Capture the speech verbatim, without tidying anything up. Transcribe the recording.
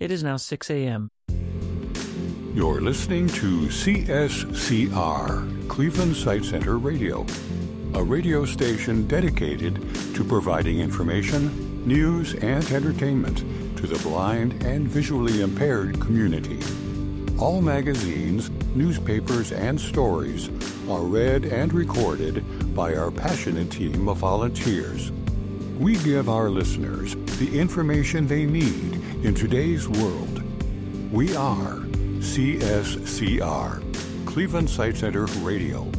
It is now six a.m. You're listening to C S C R, Cleveland Sight Center Radio, a radio station dedicated to providing information, news, and entertainment to the blind and visually impaired community. All magazines, newspapers, and stories are read and recorded by our passionate team of volunteers. We give our listeners the information they need in today's world. We are C S C R, Cleveland Sight Center Radio.